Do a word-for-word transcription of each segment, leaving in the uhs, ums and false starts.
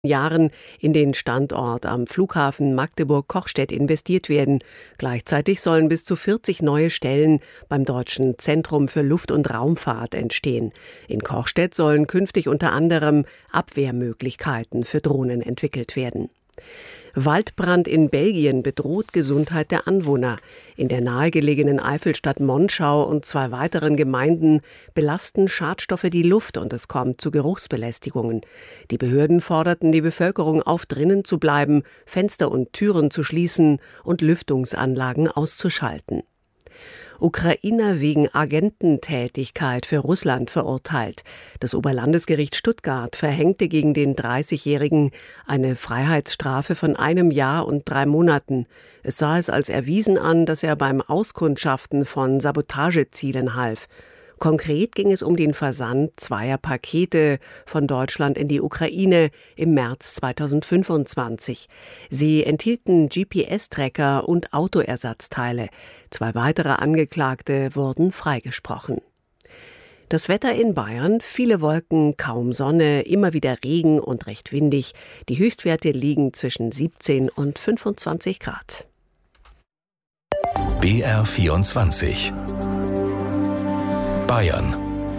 Jahren in den Standort am Flughafen Magdeburg-Kochstedt investiert werden. Gleichzeitig sollen bis zu vierzig neue Stellen beim Deutschen Zentrum für Luft- und Raumfahrt entstehen. In Kochstedt sollen künftig unter anderem Abwehrmöglichkeiten für Drohnen entwickelt werden. Waldbrand in Belgien bedroht Gesundheit der Anwohner. In der nahegelegenen Eifelstadt Monschau und zwei weiteren Gemeinden belasten Schadstoffe die Luft und es kommt zu Geruchsbelästigungen. Die Behörden forderten die Bevölkerung auf, drinnen zu bleiben, Fenster und Türen zu schließen und Lüftungsanlagen auszuschalten. Ukrainer wegen Agententätigkeit für Russland verurteilt. Das Oberlandesgericht Stuttgart verhängte gegen den dreißigjährigen eine Freiheitsstrafe von einem Jahr und drei Monaten. Es sah es als erwiesen an, dass er beim Auskundschaften von Sabotagezielen half. Konkret ging es um den Versand zweier Pakete von Deutschland in die Ukraine im März zweitausendfünfundzwanzig. Sie enthielten G P S-Tracker und Autoersatzteile. Zwei weitere Angeklagte wurden freigesprochen. Das Wetter in Bayern: viele Wolken, kaum Sonne, immer wieder Regen und recht windig. Die Höchstwerte liegen zwischen siebzehn und fünfundzwanzig Grad. B R vierundzwanzig Bayern.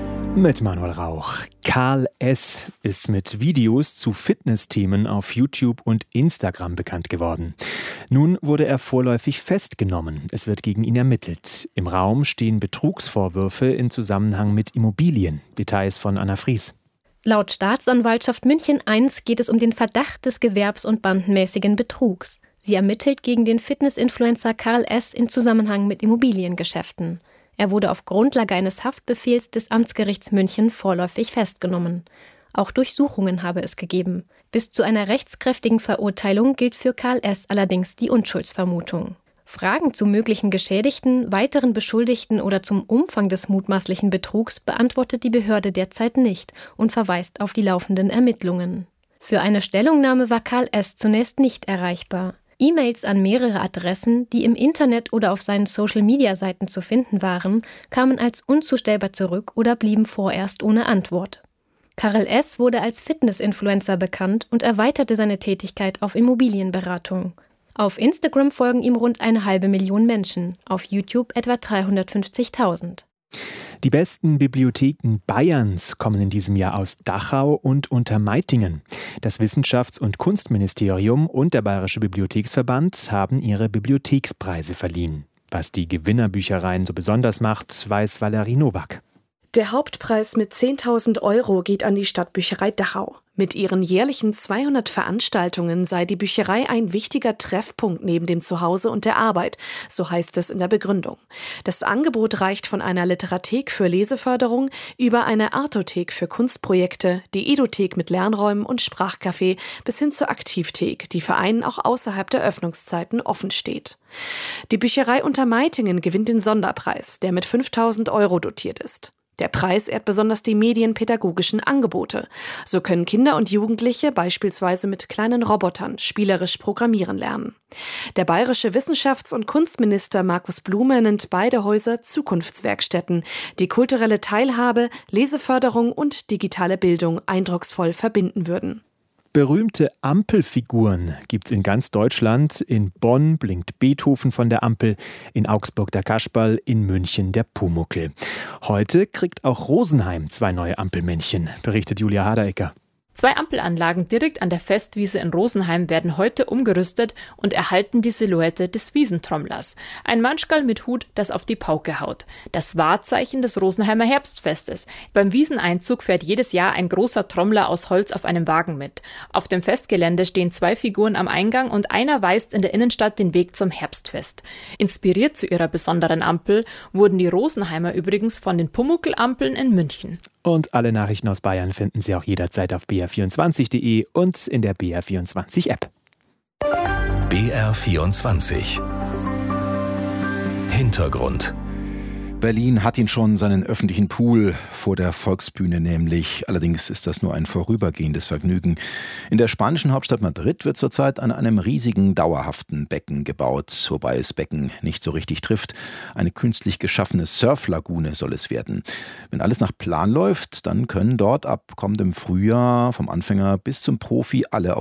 Mit Manuel Rauch. Karl S. ist mit Videos zu Fitnessthemen auf YouTube und Instagram bekannt geworden. Nun wurde er vorläufig festgenommen. Es wird gegen ihn ermittelt. Im Raum stehen Betrugsvorwürfe in Zusammenhang mit Immobilien. Details von Anna Fries. Laut Staatsanwaltschaft München eins geht es um den Verdacht des gewerbs- und bandenmäßigen Betrugs. Sie ermittelt gegen den Fitness-Influencer Karl S. in Zusammenhang mit Immobiliengeschäften. Er wurde auf Grundlage eines Haftbefehls des Amtsgerichts München vorläufig festgenommen. Auch Durchsuchungen habe es gegeben. Bis zu einer rechtskräftigen Verurteilung gilt für Karl S. allerdings die Unschuldsvermutung. Fragen zu möglichen Geschädigten, weiteren Beschuldigten oder zum Umfang des mutmaßlichen Betrugs beantwortet die Behörde derzeit nicht und verweist auf die laufenden Ermittlungen. Für eine Stellungnahme war Karl S. zunächst nicht erreichbar. E-Mails an mehrere Adressen, die im Internet oder auf seinen Social-Media-Seiten zu finden waren, kamen als unzustellbar zurück oder blieben vorerst ohne Antwort. Karl S. wurde als Fitness-Influencer bekannt und erweiterte seine Tätigkeit auf Immobilienberatung. Auf Instagram folgen ihm rund eine halbe Million Menschen, auf YouTube etwa dreihundertfünfzigtausend. Die besten Bibliotheken Bayerns kommen in diesem Jahr aus Dachau und Untermeitingen. Das Wissenschafts- und Kunstministerium und der Bayerische Bibliotheksverband haben ihre Bibliothekspreise verliehen. Was die Gewinnerbüchereien so besonders macht, weiß Valerie Nowak. Der Hauptpreis mit zehntausend Euro geht an die Stadtbücherei Dachau. Mit ihren jährlichen zweihundert Veranstaltungen sei die Bücherei ein wichtiger Treffpunkt neben dem Zuhause und der Arbeit, so heißt es in der Begründung. Das Angebot reicht von einer Literathek für Leseförderung über eine Artothek für Kunstprojekte, die Edothek mit Lernräumen und Sprachcafé bis hin zur Aktivthek, die Vereinen auch außerhalb der Öffnungszeiten offen steht. Die Bücherei Untermeitingen gewinnt den Sonderpreis, der mit fünftausend Euro dotiert ist. Der Preis ehrt besonders die medienpädagogischen Angebote. So können Kinder und Jugendliche beispielsweise mit kleinen Robotern spielerisch programmieren lernen. Der bayerische Wissenschafts- und Kunstminister Markus Blume nennt beide Häuser Zukunftswerkstätten, die kulturelle Teilhabe, Leseförderung und digitale Bildung eindrucksvoll verbinden würden. Berühmte Ampelfiguren gibt's in ganz Deutschland. In Bonn blinkt Beethoven von der Ampel, in Augsburg der Kasperl, in München der Pumuckl. Heute kriegt auch Rosenheim zwei neue Ampelmännchen, berichtet Julia Haderecker. Zwei Ampelanlagen direkt an der Festwiese in Rosenheim werden heute umgerüstet und erhalten die Silhouette des Wiesentrommlers. Ein Manschgal mit Hut, das auf die Pauke haut. Das Wahrzeichen des Rosenheimer Herbstfestes. Beim Wieseneinzug fährt jedes Jahr ein großer Trommler aus Holz auf einem Wagen mit. Auf dem Festgelände stehen zwei Figuren am Eingang und einer weist in der Innenstadt den Weg zum Herbstfest. Inspiriert zu ihrer besonderen Ampel wurden die Rosenheimer übrigens von den Pumuckl-Ampeln in München. Und alle Nachrichten aus Bayern finden Sie auch jederzeit auf b r vierundzwanzig punkt de und in der B R vierundzwanzig App. B R vierundzwanzig Hintergrund. Berlin hat ihn schon, seinen öffentlichen Pool vor der Volksbühne nämlich. Allerdings ist das nur ein vorübergehendes Vergnügen. In der spanischen Hauptstadt Madrid wird zurzeit an einem riesigen, dauerhaften Becken gebaut, wobei es Becken nicht so richtig trifft. Eine künstlich geschaffene Surflagune soll es werden. Wenn alles nach Plan läuft, dann können dort ab kommendem Frühjahr vom Anfänger bis zum Profi alle auf